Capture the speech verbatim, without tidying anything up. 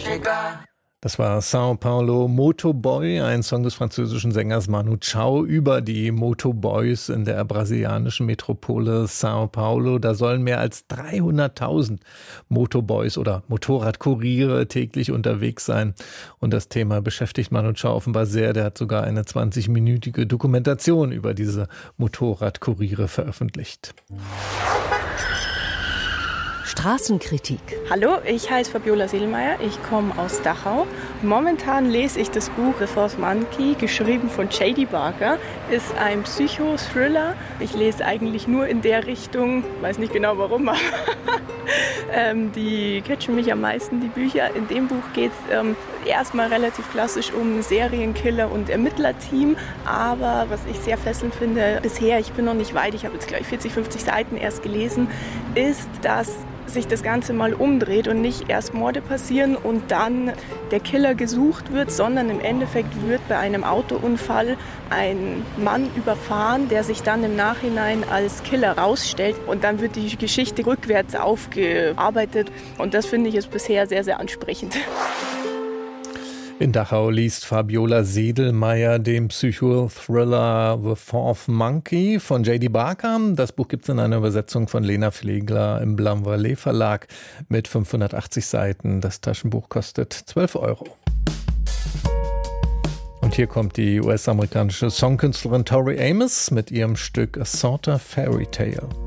Das war Sao Paulo Motoboy, ein Song des französischen Sängers Manu Chao über die Motoboys in der brasilianischen Metropole Sao Paulo. Da sollen mehr als dreihunderttausend Motoboys oder Motorradkuriere täglich unterwegs sein. Und das Thema beschäftigt Manu Chao offenbar sehr. Der hat sogar eine zwanzigminütige Dokumentation über diese Motorradkuriere veröffentlicht. Straßenkritik. Hallo, ich heiße Fabiola Sedelmeier, ich komme aus Dachau. Momentan lese ich das Buch The Fourth Monkey, geschrieben von J D Barker. Ist ein Psychothriller. Ich lese eigentlich nur in der Richtung, weiß nicht genau warum, aber ähm, die catchen mich am meisten, die Bücher. In dem Buch geht es ähm, erstmal relativ klassisch um Serienkiller und Ermittlerteam. Aber was ich sehr fesselnd finde, bisher, ich bin noch nicht weit, ich habe jetzt gleich vierzig, fünfzig Seiten erst gelesen, ist, dass sich das Ganze mal umdreht und nicht erst Morde passieren und dann der Killer gesucht wird, sondern im Endeffekt wird bei einem Autounfall ein Mann überfahren, der sich dann im Nachhinein als Killer rausstellt und dann wird die Geschichte rückwärts aufgearbeitet und das finde ich ist bisher sehr, sehr ansprechend. In Dachau liest Fabiola Sedelmeier den Psychothriller The Fourth Monkey von J D Barker. Das Buch gibt es in einer Übersetzung von Lena Flegler im Blanc-Valais Verlag mit fünfhundertachtzig Seiten. Das Taschenbuch kostet zwölf Euro. Und hier kommt die U S-amerikanische Songkünstlerin Tori Amos mit ihrem Stück A Sort of Fairy Tale.